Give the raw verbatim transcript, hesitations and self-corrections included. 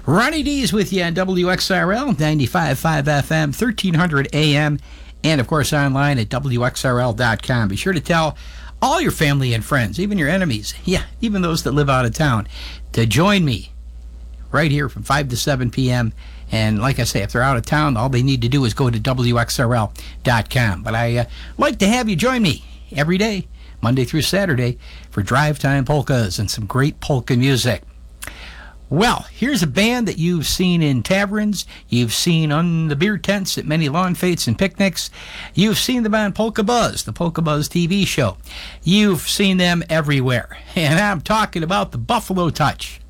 Ronnie D's with you on W X R L, ninety-five point five F M, thirteen hundred A M, and of course online at W X R L dot com. Be sure to tell all your family and friends, even your enemies, yeah, even those that live out of town, to join me right here from five to seven p.m. And like I say, if they're out of town, all they need to do is go to W X R L dot com. But I uh, like to have you join me every day, Monday through Saturday, for Drive Time Polkas and some great polka music. Well, here's a band that you've seen in taverns, you've seen on the beer tents at many lawn fetes and picnics, you've seen them on Polka Buzz, the Polka Buzz T V show. You've seen them everywhere, and I'm talking about the Buffalo Touch.